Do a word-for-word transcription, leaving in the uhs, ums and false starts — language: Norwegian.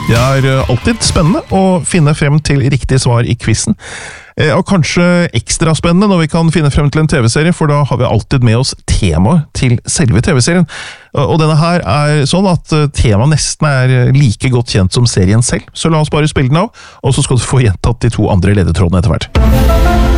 Det er alltid spennende å finne frem til riktig svar i quizen. Og kanskje ekstra spennende når vi kan finne frem til en tv-serie, for da har vi alltid med oss temaet til selve tv-serien. Og denne her er sånn at temaet nesten er like godt kjent som serien selv, så la oss bare spille den av, og så skal du få gjentatt de to andre ledetrådene etter hvert.